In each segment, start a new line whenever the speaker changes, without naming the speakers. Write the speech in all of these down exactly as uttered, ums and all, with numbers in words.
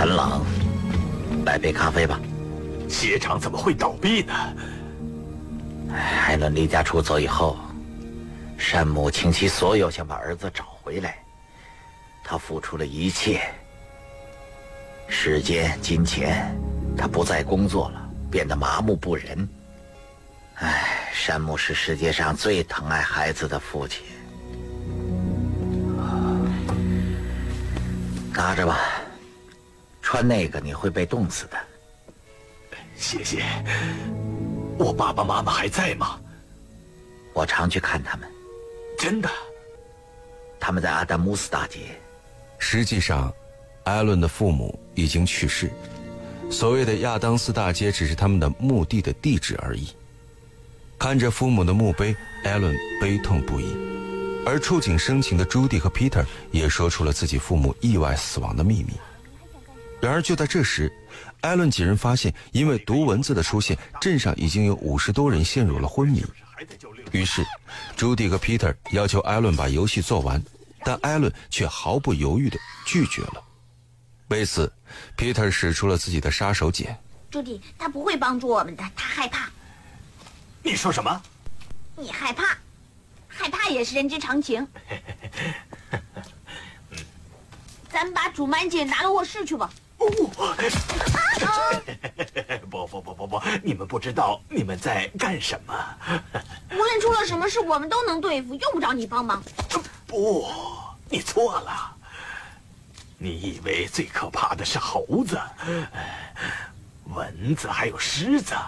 很冷，来杯咖啡吧。
鞋厂怎么会倒闭呢？
艾伦离家出走以后，山姆倾其所有想把儿子找回来，他付出了一切，时间、金钱，他不再工作了，变得麻木不仁。唉，山姆是世界上最疼爱孩子的父亲。拿着吧，穿那个你会被冻死的。
谢谢。我爸爸妈妈还在吗？
我常去看他们。
真的？
他们在阿达姆斯大街。
实际上，艾伦的父母已经去世，所谓的亚当斯大街只是他们的墓地的地址而已。看着父母的墓碑，艾伦悲痛不已。而触景生情的朱迪和 Peter 也说出了自己父母意外死亡的秘密。然而就在这时，艾伦几人发现，因为毒蚊子的出现，镇上已经有五十多人陷入了昏迷。于是朱迪和 Peter 要求艾伦把游戏做完，但艾伦却毫不犹豫地拒绝了。为此 Peter 使出了自己的杀手锏。
朱迪，他不会帮助我们的，他害怕。
你说什么？
你害怕，害怕也是人之常情。咱们把主曼姐拿到卧室去吧。
哦，不不不不不，你们不知道你们在干什么。
无论出了什么事，我们都能对付，用不着你帮忙。
不，你错了。你以为最可怕的是猴子、蚊子还有狮子，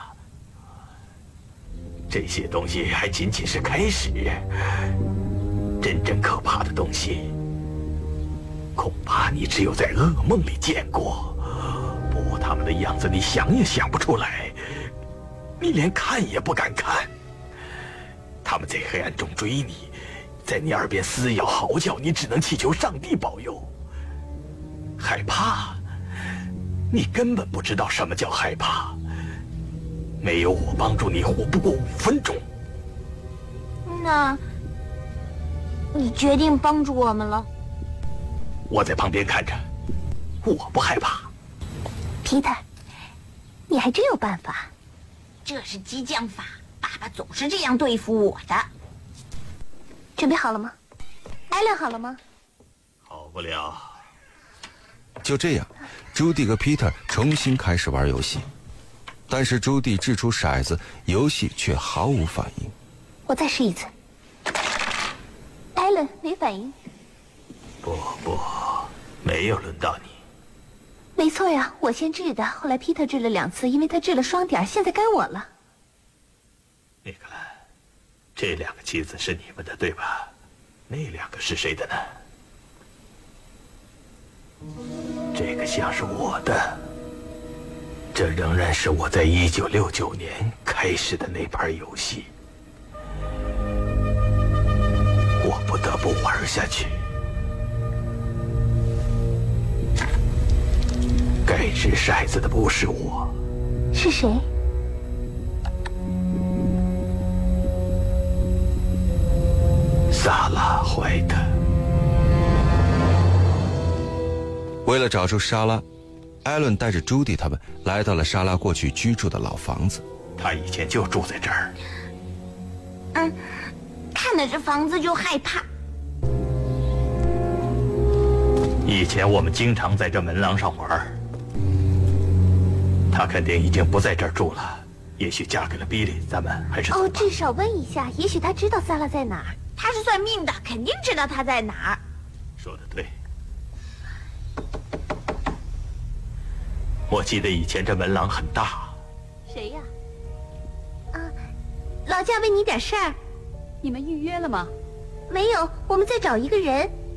这些东西还仅仅是开始。真正可怕的东西，恐怕你只有在噩梦里见过。不，他们的样子你想也想不出来，你连看也不敢看。他们在黑暗中追你，在你耳边撕咬嚎叫，你只能祈求上帝保佑。害怕？你根本不知道什么叫害怕。没有我帮助你，活不过五分钟。
那，你决定帮助我们了？
我在旁边看着，我不害怕。
Peter，你还真有办法。这是激将法，爸爸总是这样对付我的。准备好了吗？艾伦好了吗？
好不了。
就这样，朱迪和 Peter 重新开始玩游戏，但是朱迪掷出骰子，游戏却毫无反应。
我再试一次。艾伦没反应。
不不，没有轮到你。
没错呀，我先掷的，后来 Peter 掷了两次，因为他掷了双点，现在该我了。
尼克兰，这两个棋子是你们的，对吧？那两个是谁的呢？这个像是我的，这仍然是我在一九六九年开始的那盘游戏，我不得不玩下去。该掷骰子的不是我，
是谁？
萨拉·怀特。
为了找出莎拉，艾伦带着朱迪他们来到了莎拉过去居住的老房子。
他以前就住在这儿。
嗯，看着这房子就害怕。
以前我们经常在这门廊上玩。他肯定已经不在这儿住了，也许嫁给了比利，咱们还是
哦，至少问一下，也许他知道萨拉在哪儿。他是算命的，肯定知道他在哪儿。
说得对。我记得以前这门廊很大。
谁呀？啊，老家问你点事儿。
你们预约了吗？
没有，我们在找一个人。